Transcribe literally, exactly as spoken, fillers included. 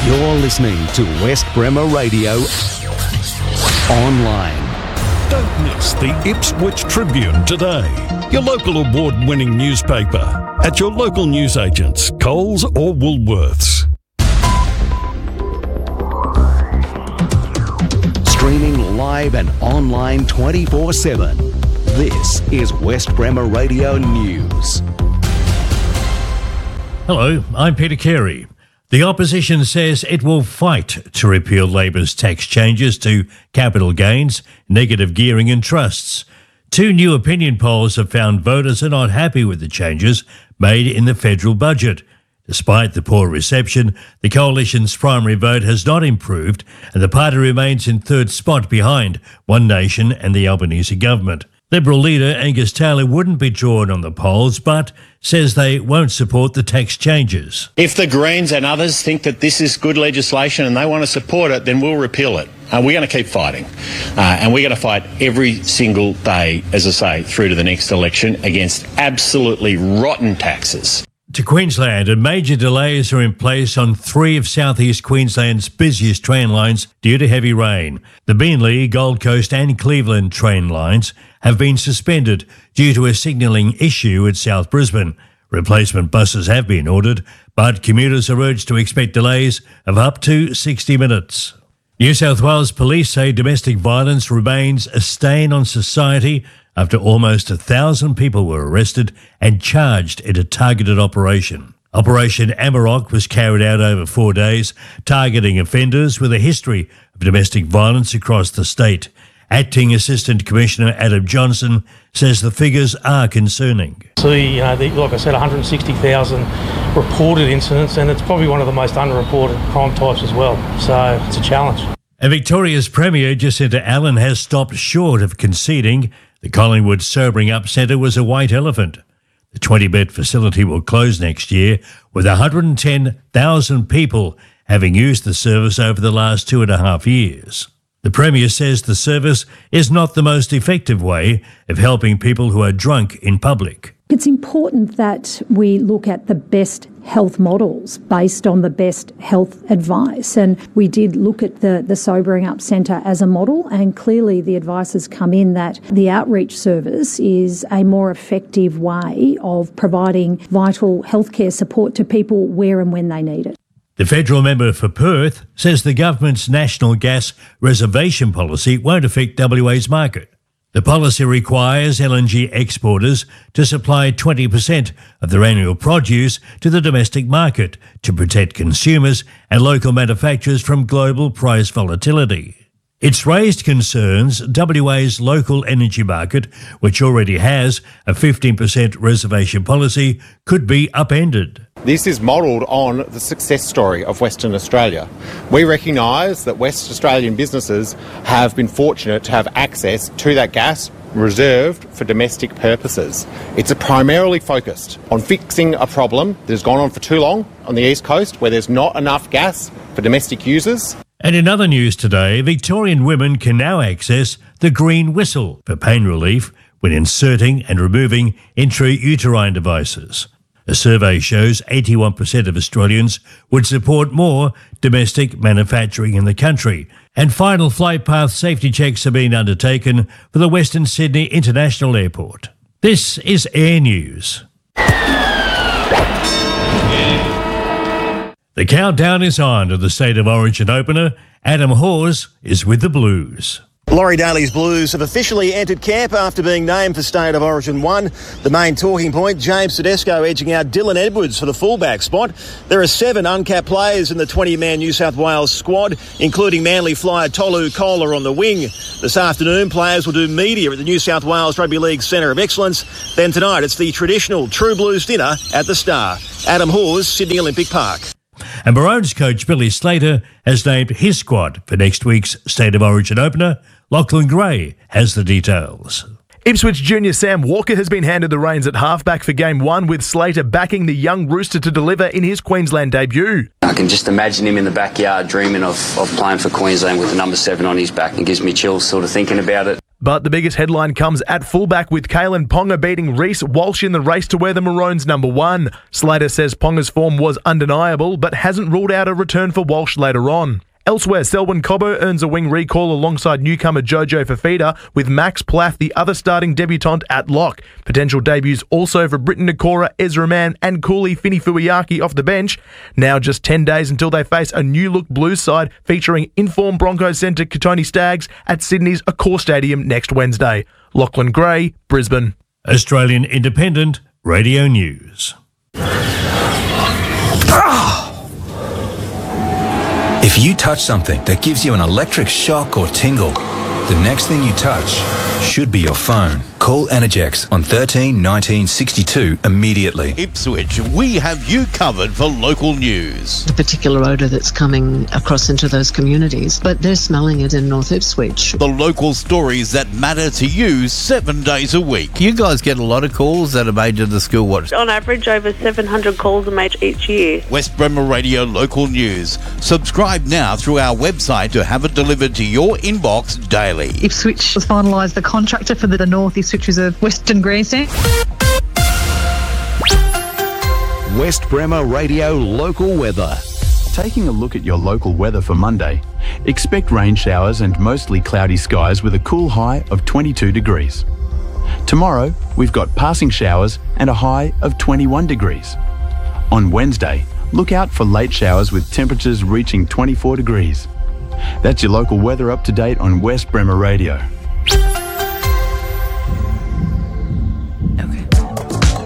You're listening to West Bremer Radio Online. Don't miss the Ipswich Tribune today, your local award-winning newspaper, at your local newsagents, Coles or Woolworths. Streaming live and online twenty-four seven. This is West Bremer Radio News. Hello, I'm Peter Carey. The opposition says it will fight to repeal Labor's tax changes to capital gains, negative gearing and trusts. Two new opinion polls have found voters are not happy with the changes made in the federal budget. Despite the poor reception, the coalition's primary vote has not improved and the party remains in third spot behind One Nation and the Albanese government. Liberal leader Angus Taylor wouldn't be drawn on the polls, but says they won't support the tax changes. If the Greens and others think that this is good legislation and they want to support it, then we'll repeal it. Uh, we're going to keep fighting. Uh, and we're going to fight every single day, as I say, through to the next election against absolutely rotten taxes. To Queensland, and major delays are in place on three of southeast Queensland's busiest train lines due to heavy rain. The Beenleigh, Gold Coast and Cleveland train lines have been suspended due to a signalling issue at South Brisbane. Replacement buses have been ordered, but commuters are urged to expect delays of up to sixty minutes. New South Wales police say domestic violence remains a stain on society after almost a thousand people were arrested and charged in a targeted operation. Operation Amarok was carried out over four days, targeting offenders with a history of domestic violence across the state. Acting Assistant Commissioner Adam Johnson says the figures are concerning. See, you know, the, like I said, one hundred sixty thousand reported incidents, and it's probably one of the most underreported crime types as well. So it's a challenge. And Victoria's Premier Jacinta Allen has stopped short of conceding the Collingwood Sobering Up Centre was a white elephant. The twenty-bed facility will close next year, with one hundred ten thousand people having used the service over the last two and a half years. The Premier says the service is not the most effective way of helping people who are drunk in public. It's important that we look at the best health models based on the best health advice. And we did look at the, the Sobering Up Centre as a model, and clearly the advice has come in that the outreach service is a more effective way of providing vital healthcare support to people where and when they need it. The federal member for Perth says the government's national gas reservation policy won't affect W A's market. The policy requires L N G exporters to supply twenty percent of their annual produce to the domestic market to protect consumers and local manufacturers from global price volatility. It's raised concerns W A's local energy market, which already has a fifteen percent reservation policy, could be upended. This is modelled on the success story of Western Australia. We recognise that West Australian businesses have been fortunate to have access to that gas reserved for domestic purposes. It's primarily focused on fixing a problem that has gone on for too long on the East Coast, where there's not enough gas for domestic users. And in other news today, Victorian women can now access the green whistle for pain relief when inserting and removing intrauterine devices. A survey shows eighty-one percent of Australians would support more domestic manufacturing in the country. And final flight path safety checks are being undertaken for the Western Sydney International Airport. This is Air News. The countdown is on to the State of Origin opener. Adam Hawes is with the Blues. Laurie Daly's Blues have officially entered camp after being named for State of Origin one. The main talking point, James Tedesco edging out Dylan Edwards for the fullback spot. There are seven uncapped players in the twenty-man New South Wales squad, including Manly flyer Tolu Kola on the wing. This afternoon, players will do media at the New South Wales Rugby League Centre of Excellence. Then tonight, it's the traditional True Blues dinner at the Star. Adam Hawes, Sydney Olympic Park. And Maroons coach Billy Slater has named his squad for next week's State of Origin opener. Lachlan Gray has the details. Ipswich junior Sam Walker has been handed the reins at halfback for game one, with Slater backing the young rooster to deliver in his Queensland debut. I can just imagine him in the backyard dreaming of, of playing for Queensland with the number seven on his back, and gives me chills sort of thinking about it. But the biggest headline comes at fullback with Kalen Ponga beating Reece Walsh in the race to wear the Maroons number one. Slater says Ponga's form was undeniable, but hasn't ruled out a return for Walsh later on. Elsewhere, Selwyn Cobbo earns a wing recall alongside newcomer Jojo Fafita, with Max Plath, the other starting debutant, at lock. Potential debuts also for Britton Nakora, Ezra Mann and Cooley Fini Fuiaki off the bench. Now just ten days until they face a new-look Blues side featuring informed Broncos centre Katoni Staggs at Sydney's Accor Stadium next Wednesday. Lachlan Gray, Brisbane. Australian Independent Radio News. If you touch something that gives you an electric shock or tingle, the next thing you touch should be your phone. Call Energex on thirteen nineteen sixty-two immediately. Ipswich, we have you covered for local news. The particular odour that's coming across into those communities, but they're smelling it in North Ipswich. The local stories that matter to you seven days a week. You guys get a lot of calls that are made to the School Watch. On average, over seven hundred calls are made each year. West Bremer Radio Local News. Subscribe now through our website to have it delivered to your inbox daily. Ipswich has finalised the contractor for the North Ipswich Reserve Western Grandstand. West Bremer Radio Local Weather. Taking a look at your local weather for Monday, expect rain showers and mostly cloudy skies with a cool high of twenty-two degrees. Tomorrow, we've got passing showers and a high of twenty-one degrees. On Wednesday, look out for late showers with temperatures reaching twenty-four degrees. That's your local weather up to date on West Bremer Radio.